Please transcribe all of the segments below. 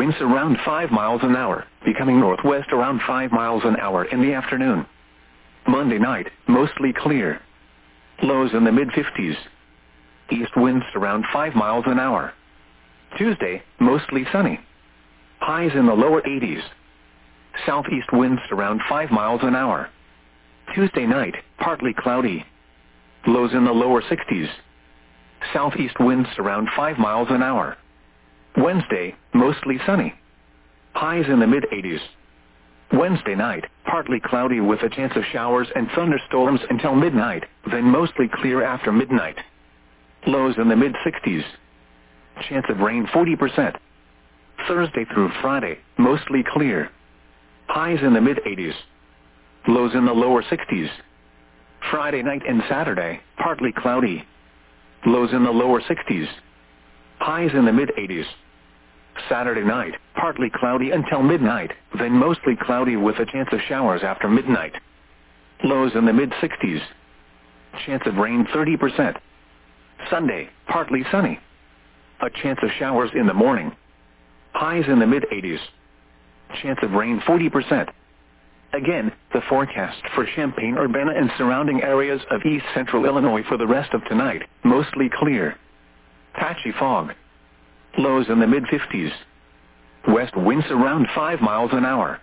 winds around 5 miles an hour, becoming northwest around 5 miles an hour in the afternoon. Monday night, mostly clear. Lows in the mid-50s. East winds around 5 miles an hour. Tuesday, mostly sunny. Highs in the lower 80s. Southeast winds around 5 miles an hour. Tuesday night, partly cloudy. Lows in the lower 60s. Southeast winds around 5 miles an hour. Wednesday, mostly sunny. Highs in the mid-80s. Wednesday night, partly cloudy with a chance of showers and thunderstorms until midnight, then mostly clear after midnight. Lows in the mid-60s. Chance of rain 40%. Thursday through Friday, mostly clear. Highs in the mid-80s. Lows in the lower 60s. Friday night and Saturday, partly cloudy. Lows in the lower 60s. Highs in the mid-80s. Saturday night, partly cloudy until midnight, then mostly cloudy with a chance of showers after midnight. Lows in the mid-60s. Chance of rain 30%. Sunday, partly sunny. A chance of showers in the morning. Highs in the mid-80s. Chance of rain 40%. Again, the forecast for Champaign-Urbana and surrounding areas of east central Illinois for the rest of tonight, mostly clear. Patchy fog. Lows in the mid-50s. West winds around 5 miles an hour.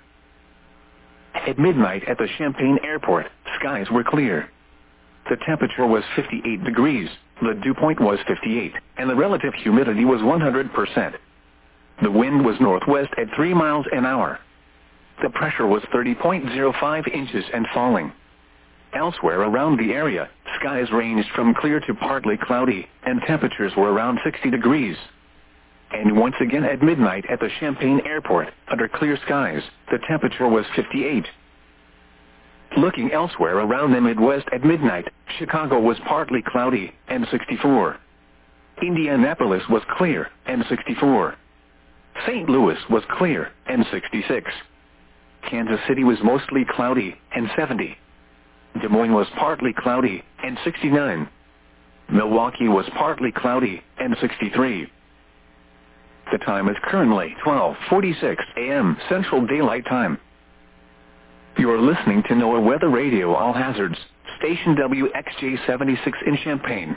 At midnight at the Champaign Airport, skies were clear. The temperature was 58 degrees, the dew point was 58, and the relative humidity was 100%. The wind was northwest at 3 miles an hour. The pressure was 30.05 inches and falling. Elsewhere around the area, skies ranged from clear to partly cloudy, and temperatures were around 60 degrees. And once again at midnight at the Champaign Airport, under clear skies, the temperature was 58. Looking elsewhere around the Midwest at midnight, Chicago was partly cloudy, and 64. Indianapolis was clear, and 64. St. Louis was clear, and 66. Kansas City was mostly cloudy, and 70. Des Moines was partly cloudy, and 69. Milwaukee was partly cloudy, and 63. The time is currently 12:46 a.m. Central Daylight Time. You are listening to NOAA Weather Radio All Hazards, station WXJ-76 in Champaign.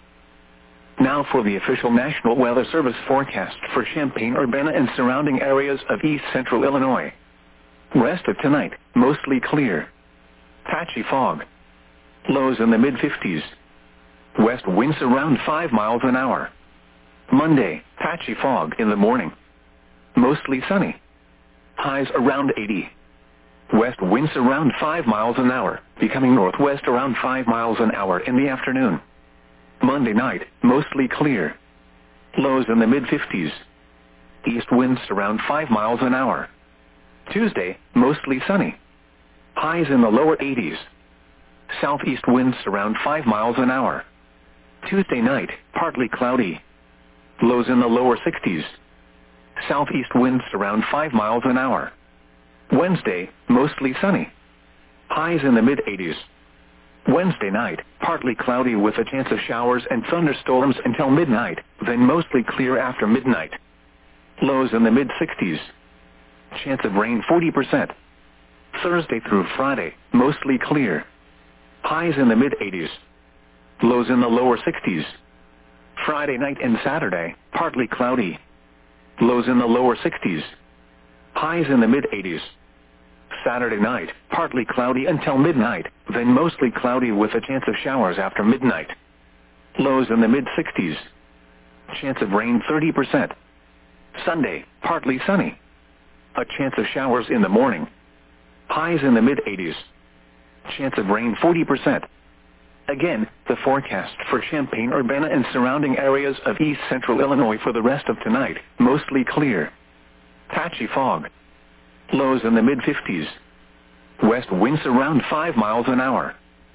Now for the official National Weather Service forecast for Champaign-Urbana and surrounding areas of east central Illinois. Rest of tonight, mostly clear. Patchy fog. Lows in the mid-50s. West winds around 5 miles an hour. Monday, patchy fog in the morning. Mostly sunny. Highs around 80. West winds around 5 miles an hour, becoming northwest around 5 miles an hour in the afternoon. Monday night, mostly clear. Lows in the mid-50s. East winds around 5 miles an hour. Tuesday, mostly sunny. Highs in the lower 80s. Southeast winds around 5 miles an hour. Tuesday night, partly cloudy. Lows in the lower 60s. Southeast winds around 5 miles an hour. Wednesday, mostly sunny. Highs in the mid-80s. Wednesday night, partly cloudy with a chance of showers and thunderstorms until midnight, then mostly clear after midnight. Lows in the mid-60s. Chance of rain 40%. Thursday through Friday, mostly clear. Highs in the mid-80s. Lows in the lower 60s. Friday night and Saturday, partly cloudy. Lows in the lower 60s. Highs in the mid-80s. Saturday night, partly cloudy until midnight, then mostly cloudy with a chance of showers after midnight. Lows in the mid-60s. Chance of rain 30%. Sunday, partly sunny. A chance of showers in the morning. Highs in the mid-80s. Chance of rain 40%. Again, the forecast for Champaign-Urbana and surrounding areas of east central Illinois for the rest of tonight, mostly clear. Patchy fog. Lows in the mid-50s. West winds around 5 miles an hour.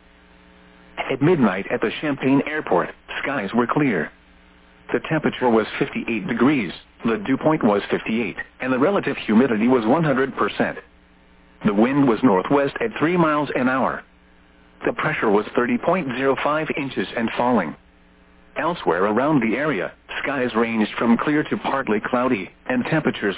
At midnight at the Champaign Airport, skies were clear. The temperature was 58 degrees, the dew point was 58, and the relative humidity was 100%. The wind was northwest at 3 miles an hour. The pressure was 30.05 inches and falling. Elsewhere around the area, skies ranged from clear to partly cloudy, and temperatures